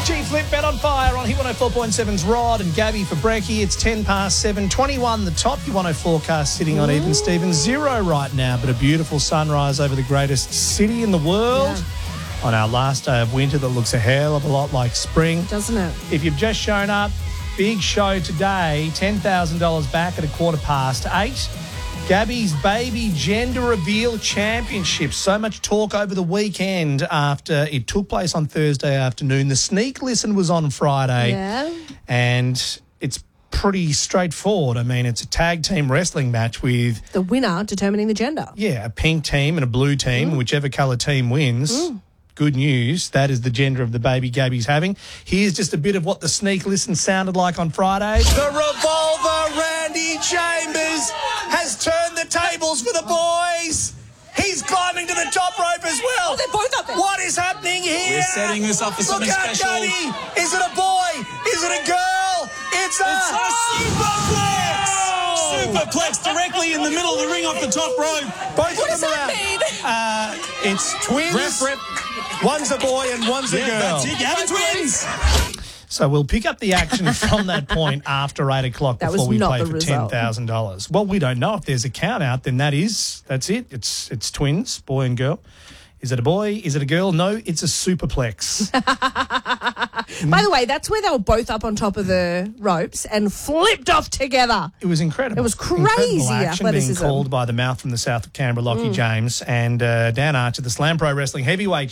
Flip Bet on fire on Hit 104.7's Rod and Gabby for brekkie. It's 10 past 7. 21 the top. Your 104 forecast sitting on even Stevens. 0 right now, but a beautiful sunrise over the greatest city in the world. Yeah. On our last day of winter that looks a hell of a lot like spring. Doesn't it? If you've just shown up, big show today. $10,000 back at 8:15. Gabby's Baby Gender Reveal Championship. So much talk over the weekend after it took place on Thursday afternoon. The sneak listen was on Friday. Yeah. And it's pretty straightforward. I mean, it's a tag team wrestling match with... the winner determining the gender. Yeah, a pink team and a blue team. Whichever colour team wins... Good news, that is the gender of the baby Gabby's having. Here's just a bit of what the sneak listen sounded like on Friday. The Revolver Randy Chambers has turned the tables for the boys. He's climbing to the top rope as well. Oh, they're both up there. What is happening here? We're setting this up for something special. Look out, Gabby. Is it a boy? Is it a girl? It's a superplex! Superplex directly in the middle of the ring off the top rope. Both What of does them that are mean? It's twins. Rep. One's a boy and one's a girl. That's it. You have twins. So we'll pick up the action from that point after 8 o'clock That before was we not play the for result. $10,000. Well, we don't know. If there's a count out, then that's it. It's twins, boy and girl. Is it a boy? Is it a girl? No, it's a superplex. By the way, that's where they were both up on top of the ropes and flipped off together. It was incredible. It was crazy Incredible action athleticism. being called by the mouth from the south of Canberra, Lockie James, and Dan Archer, the Slam Pro Wrestling heavyweight